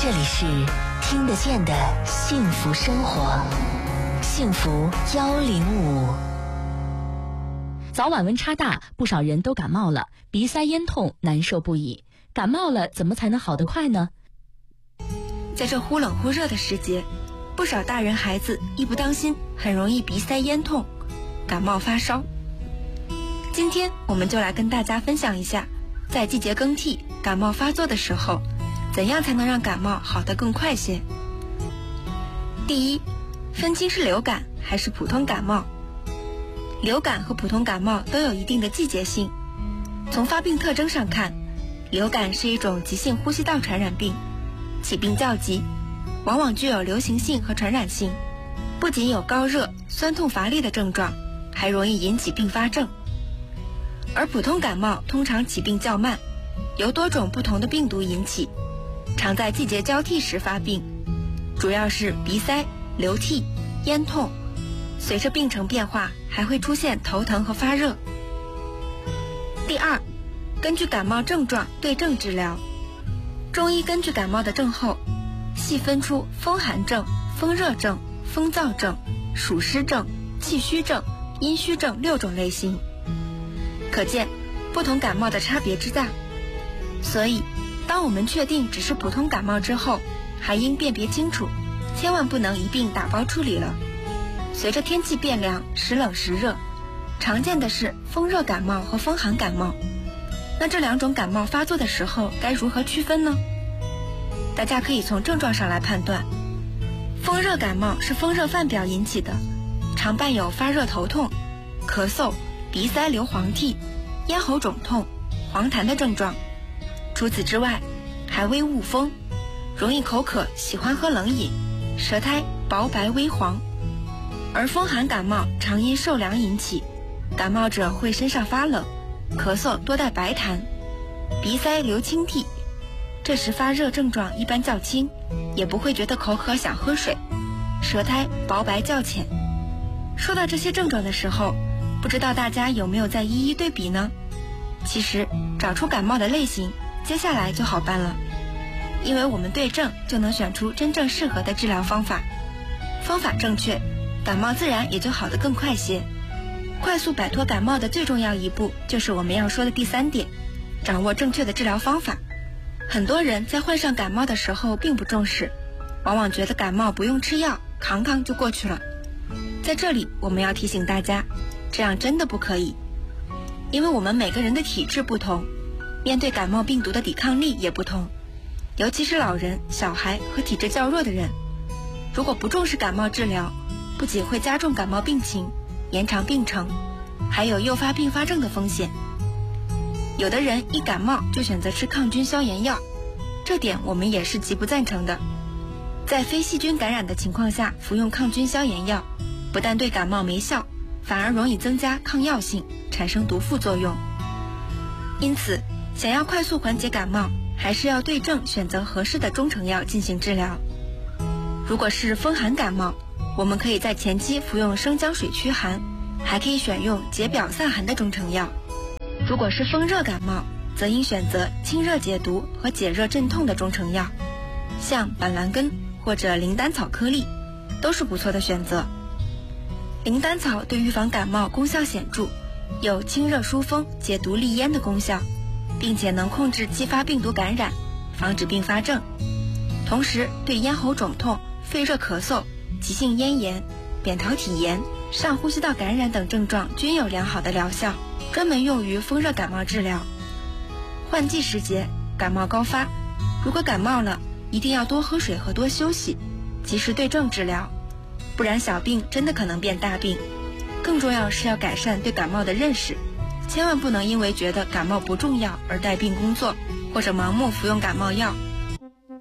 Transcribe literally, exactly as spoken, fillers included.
这里是听得见的幸福生活，幸福幺零五。 早晚温差大，不少人都感冒了，鼻塞咽痛，难受不已。感冒了怎么才能好得快呢？ 在这忽冷忽热的时节，不少大人孩子一不当心，很容易鼻塞咽痛，感冒发烧。今天我们就来跟大家分享一下，在季节更替、感冒发作的时候，怎样才能让感冒好得更快些。第一，分清是流感还是普通感冒。流感和普通感冒都有一定的季节性。从发病特征上看，流感是一种急性呼吸道传染病，起病较急，往往具有流行性和传染性，不仅有高热、酸痛乏力的症状，还容易引起并发症。而普通感冒通常起病较慢，由多种不同的病毒引起，常在季节交替时发病，主要是鼻塞、流涕、咽痛，随着病程变化还会出现头疼和发热。第二，根据感冒症状对症治疗。中医根据感冒的症候，细分出风寒症、风热症、风燥症、暑湿症、气虚症、阴虚症六种类型。可见不同感冒的差别之大。所以当我们确定只是普通感冒之后，还应辨别清楚，千万不能一并打包处理了。随着天气变凉，时冷时热，常见的是风热感冒和风寒感冒。那这两种感冒发作的时候该如何区分呢？大家可以从症状上来判断。风热感冒是风热犯表引起的，常伴有发热头痛、咳嗽、鼻塞流黄涕、咽喉肿痛、黄痰的症状。除此之外，还微恶风，容易口渴，喜欢喝冷饮，舌苔薄白微黄。而风寒感冒常因受凉引起，感冒者会身上发冷，咳嗽多带白痰，鼻塞流清涕，这时发热症状一般较轻，也不会觉得口渴想喝水，舌苔薄白较浅。说到这些症状的时候，不知道大家有没有再一一对比呢？其实找出感冒的类型，接下来就好办了，因为我们对症就能选出真正适合的治疗方法。方法正确，感冒自然也就好得更快些。快速摆脱感冒的最重要一步，就是我们要说的第三点，掌握正确的治疗方法。很多人在患上感冒的时候并不重视，往往觉得感冒不用吃药，扛扛就过去了。在这里我们要提醒大家，这样真的不可以。因为我们每个人的体质不同，面对感冒病毒的抵抗力也不同，尤其是老人、小孩和体质较弱的人，如果不重视感冒治疗，不仅会加重感冒病情，延长病程，还有诱发并发症的风险。有的人一感冒就选择吃抗菌消炎药，这点我们也是极不赞成的。在非细菌感染的情况下服用抗菌消炎药，不但对感冒没效，反而容易增加抗药性，产生毒副作用。因此想要快速缓解感冒，还是要对症选择合适的中成药进行治疗。如果是风寒感冒，我们可以在前期服用生姜水驱寒，还可以选用解表散寒的中成药。如果是风热感冒，则应选择清热解毒和解热镇痛的中成药，像板蓝根或者灵丹草颗粒都是不错的选择。灵丹草对预防感冒功效显著，有清热疏风、解毒利咽的功效，并且能控制继发病毒感染，防止并发症。同时对咽喉肿痛、肺热咳嗽、急性咽炎、扁桃体炎、上呼吸道感染等症状均有良好的疗效，专门用于风热感冒治疗。换季时节，感冒高发，如果感冒了，一定要多喝水和多休息，及时对症治疗，不然小病真的可能变大病。更重要是要改善对感冒的认识，千万不能因为觉得感冒不重要而带病工作，或者盲目服用感冒药。